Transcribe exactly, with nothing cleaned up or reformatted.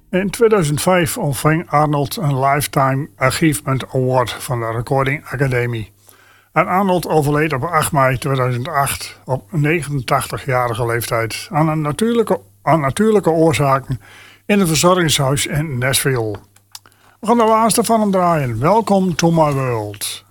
In tweeduizend vijf ontving Arnold een Lifetime Achievement Award van de Recording Academy. En Arnold overleed op acht mei tweeduizend acht op negenentachtigjarige leeftijd aan, een natuurlijke, aan natuurlijke oorzaken in een verzorgingshuis in Nashville. We gaan de laatste van hem draaien. Welcome to my world.